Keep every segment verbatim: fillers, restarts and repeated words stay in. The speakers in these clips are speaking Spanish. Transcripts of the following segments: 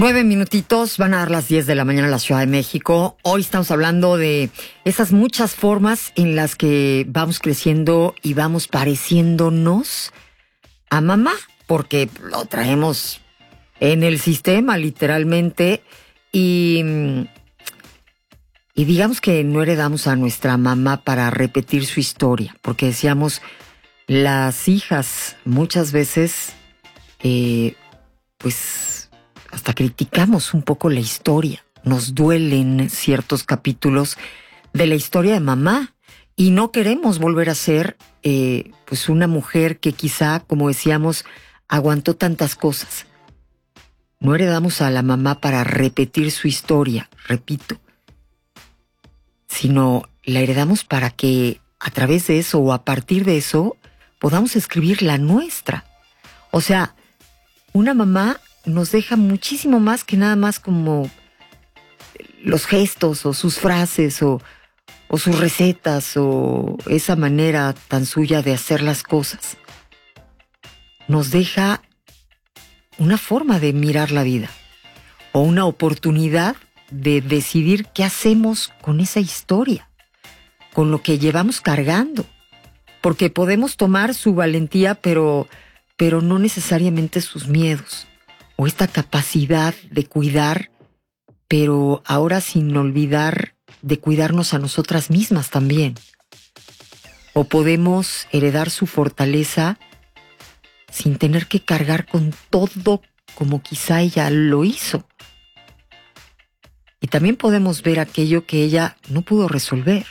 Nueve minutitos, van a dar las diez de la mañana en la Ciudad de México. Hoy estamos hablando de esas muchas formas en las que vamos creciendo y vamos pareciéndonos a mamá, porque lo traemos en el sistema literalmente y, y digamos que no heredamos a nuestra mamá para repetir su historia, porque decíamos, las hijas muchas veces eh, pues hasta criticamos un poco la historia. Nos duelen ciertos capítulos de la historia de mamá y no queremos volver a ser eh, pues una mujer que quizá, como decíamos, aguantó tantas cosas. No heredamos a la mamá para repetir su historia, repito, sino la heredamos para que a través de eso o a partir de eso podamos escribir la nuestra. O sea, una mamá nos deja muchísimo más que nada más como los gestos o sus frases o, o sus recetas o esa manera tan suya de hacer las cosas. Nos deja una forma de mirar la vida o una oportunidad de decidir qué hacemos con esa historia, con lo que llevamos cargando. Porque podemos tomar su valentía, pero, pero no necesariamente sus miedos. O esta capacidad de cuidar, pero ahora sin olvidar de cuidarnos a nosotras mismas también. O podemos heredar su fortaleza sin tener que cargar con todo como quizá ella lo hizo. Y también podemos ver aquello que ella no pudo resolver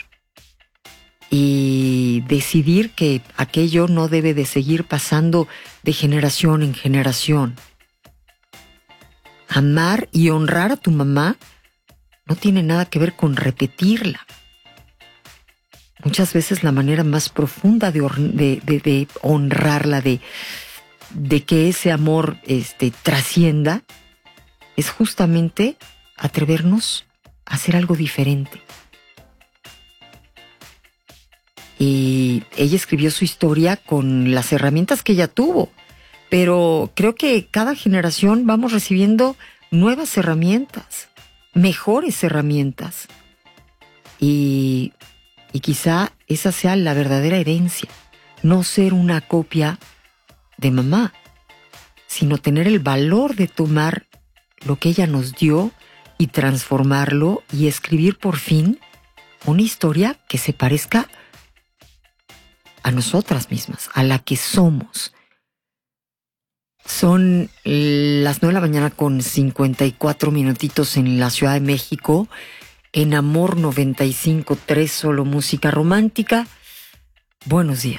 y decidir que aquello no debe de seguir pasando de generación en generación. Amar y honrar a tu mamá no tiene nada que ver con repetirla. Muchas veces la manera más profunda de, de, de, de honrarla, de, de que ese amor este, trascienda, es justamente atrevernos a hacer algo diferente. Y ella escribió su historia con las herramientas que ella tuvo. Pero creo que cada generación vamos recibiendo nuevas herramientas, mejores herramientas. Y, y quizá esa sea la verdadera herencia. No ser una copia de mamá, sino tener el valor de tomar lo que ella nos dio y transformarlo y escribir por fin una historia que se parezca a nosotras mismas, a la que somos. Son las nueve de la mañana con cincuenta y cuatro minutitos en la Ciudad de México. En Amor noventa y cinco punto tres, solo música romántica. Buenos días.